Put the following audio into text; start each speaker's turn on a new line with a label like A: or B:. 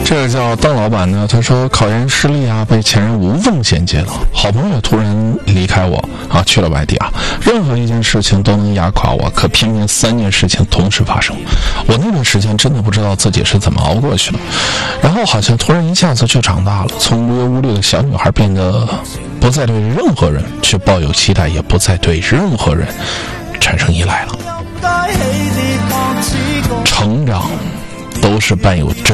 A: 这个叫邓老板呢，他说考研失利啊，被前任无缝衔接了，好朋友突然离开我啊，去了外地啊，任何一件事情都能压垮我，可偏偏3件事情同时发生，我那段时间真的不知道自己是怎么熬过去的，然后好像突然一下子就长大了，从无忧无虑的小女孩变得不再对任何人去抱有期待，也不再对任何人产生依赖了。成长都是伴有